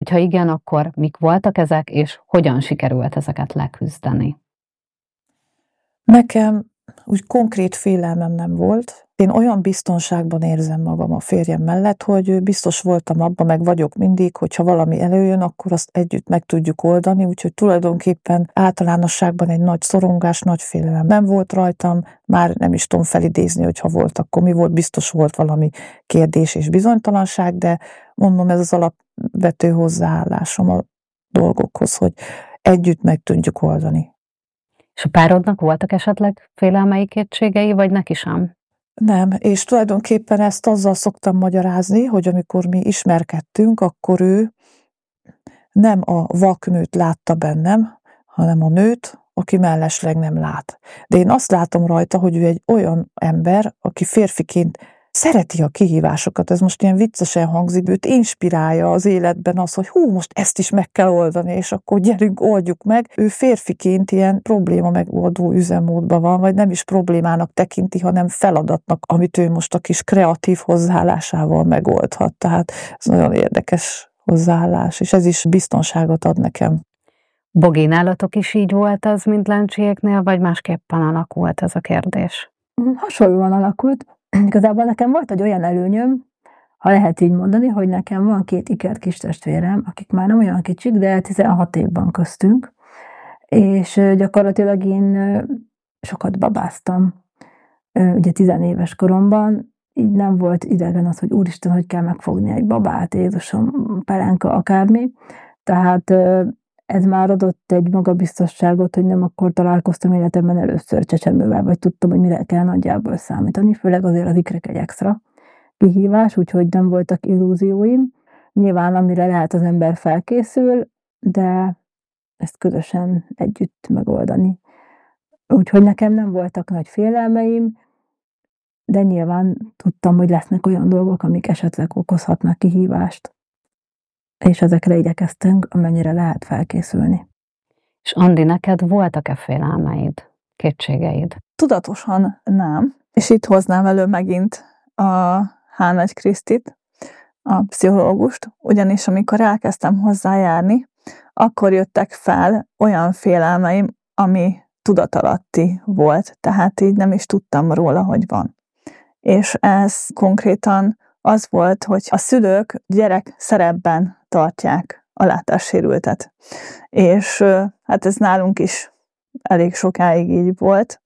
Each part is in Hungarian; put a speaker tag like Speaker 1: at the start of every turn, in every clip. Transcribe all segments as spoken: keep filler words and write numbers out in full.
Speaker 1: Ha igen, akkor mik voltak ezek, és hogyan sikerült ezeket leküzdeni?
Speaker 2: Nekem úgy konkrét félelmem nem volt. Én olyan biztonságban érzem magam a férjem mellett, hogy biztos voltam abban, meg vagyok mindig, hogyha valami előjön, akkor azt együtt meg tudjuk oldani, úgyhogy tulajdonképpen általánosságban egy nagy szorongás, nagy félelem nem volt rajtam, már nem is tudom felidézni, hogyha volt, akkor mi volt, biztos volt valami kérdés és bizonytalanság, de mondom, ez az alapvető hozzáállásom a dolgokhoz, hogy együtt meg tudjuk oldani.
Speaker 1: És a párodnak voltak esetleg félelmei, kétségei, vagy neki sem?
Speaker 2: Nem, és tulajdonképpen ezt azzal szoktam magyarázni, hogy amikor mi ismerkedtünk, akkor ő nem a vaknőt látta bennem, hanem a nőt, aki mellesleg nem lát. De én azt látom rajta, hogy ő egy olyan ember, aki férfiként szereti a kihívásokat, ez most ilyen viccesen hangzik, őt inspirálja az életben az, hogy hú, most ezt is meg kell oldani, és akkor gyerünk, oldjuk meg. Ő férfiként ilyen probléma megoldó üzemmódban van, vagy nem is problémának tekinti, hanem feladatnak, amit ő most a kis kreatív hozzáállásával megoldhat. Tehát ez nagyon érdekes hozzáállás, és ez is biztonságot ad nekem.
Speaker 1: Bogi, nálatok is így volt az, mint Lencsiéknél, vagy másképpen alakult ez a kérdés?
Speaker 3: Hasonlóan alakult. Igazából nekem volt egy olyan előnyöm, ha lehet így mondani, hogy nekem van két ikert kis testvérem, akik már nem olyan kicsik, de tizenhat év van köztünk, és gyakorlatilag én sokat babáztam, ugye tizenéves koromban, így nem volt idegen az, hogy úristen, hogy kell megfogni egy babát, Jézusom, pelenka, akármi, tehát ez már adott egy magabiztosságot, hogy nem akkor találkoztam életemben először csecsemővel, vagy tudtam, hogy mire kell nagyjából számítani, főleg azért az ikrek egy extra kihívás, úgyhogy nem voltak illúzióim. Nyilván amire lehet az ember felkészül, de ezt közösen együtt megoldani. Úgyhogy nekem nem voltak nagy félelmeim, de nyilván tudtam, hogy lesznek olyan dolgok, amik esetleg okozhatnak kihívást. És ezekre igyekeztünk, amennyire lehet felkészülni.
Speaker 1: És Andi, neked voltak-e félelmeid, kétségeid?
Speaker 4: Tudatosan nem, és itt hoznám elő megint a Hálnagy Krisztit, a pszichológust, ugyanis amikor elkezdtem hozzájárni, akkor jöttek fel olyan félelmeim, ami tudatalatti volt, tehát így nem is tudtam róla, hogy van. És ez konkrétan az volt, hogy a szülők gyerek szerepben tartják a látássérültet. És hát ez nálunk is elég sokáig így volt,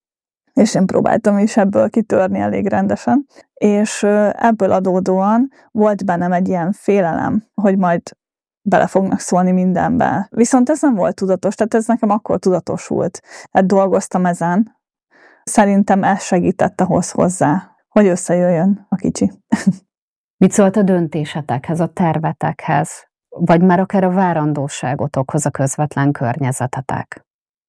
Speaker 4: és én próbáltam is ebből kitörni elég rendesen, és ebből adódóan volt bennem egy ilyen félelem, hogy majd bele fognak szólni mindenbe. Viszont ez nem volt tudatos, tehát ez nekem akkor tudatosult. Hát dolgoztam ezen. Szerintem ez segített ahhoz hozzá, hogy összejöjjön a kicsi.
Speaker 1: Mit szólt a döntésetekhez, a tervetekhez, vagy már akár a várandóságotokhoz a közvetlen környezetetek?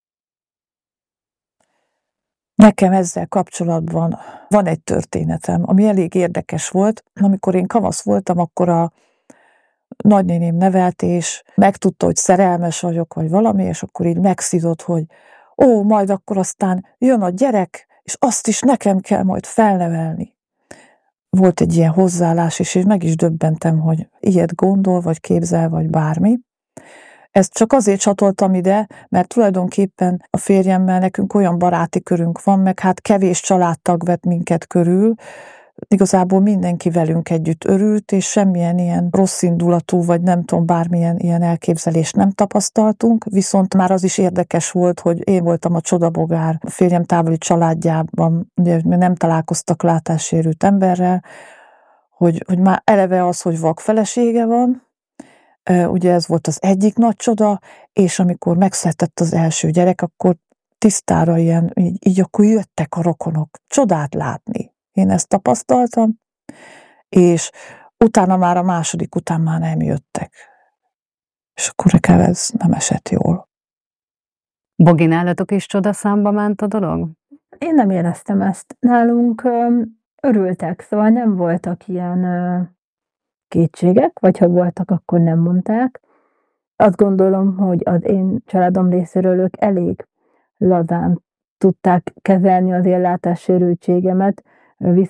Speaker 2: Nekem ezzel kapcsolatban van egy történetem, ami elég érdekes volt. Amikor én kamasz voltam, akkor a nagynéném nevelt, és megtudta, hogy szerelmes vagyok, vagy valami, és akkor így megszidott, hogy ó, majd akkor aztán jön a gyerek, és azt is nekem kell majd felnevelni. Volt egy ilyen hozzáállás, és én meg is döbbentem, hogy ilyet gondol, vagy képzel, vagy bármi. Ezt csak azért csatoltam ide, mert tulajdonképpen a férjemmel nekünk olyan baráti körünk van, meg hát kevés családtag vett minket körül. Igazából mindenki velünk együtt örült, és semmilyen ilyen rosszindulatú, vagy nem tudom, bármilyen ilyen elképzelést nem tapasztaltunk, viszont már az is érdekes volt, hogy én voltam a csodabogár a férjem távoli családjában, ugye nem találkoztak látássérült emberrel, hogy, hogy már eleve az, hogy vak felesége van, ugye ez volt az egyik nagy csoda, és amikor megszületett az első gyerek, akkor tisztára ilyen, így, így akkor jöttek a rokonok, csodát látni. Én ezt tapasztaltam, és utána már a második után már nem jöttek. És akkor nekem ez nem esett jól.
Speaker 1: Bogi, nálatok is csodaszámba ment a dolog?
Speaker 3: Én nem éreztem ezt. Nálunk örültek, szóval nem voltak ilyen kétségek, vagy ha voltak, akkor nem mondták. Azt gondolom, hogy az én családom részéről ők elég lazán tudták kezelni az én látássérültségemet,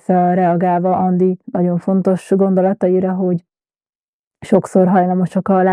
Speaker 3: visszareagálva Andi nagyon fontos gondolataira, hogy sokszor hajlamosak a